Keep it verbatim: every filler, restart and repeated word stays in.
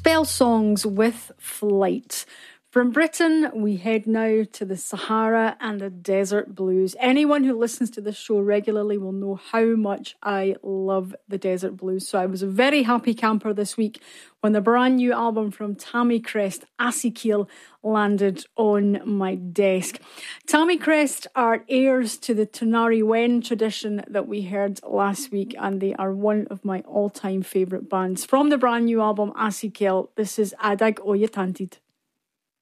Spell Songs with Flight. From Britain, we head now to the Sahara and the Desert Blues. Anyone who listens to this show regularly will know how much I love the Desert Blues. So I was a very happy camper this week when the brand new album from Tammy Crest, Assikeel, landed on my desk. Tammy Crest are heirs to the Tunari Wen tradition that we heard last week, and they are one of my all-time favourite bands. From the brand new album, Assikeel, this is Adag Oyatantid.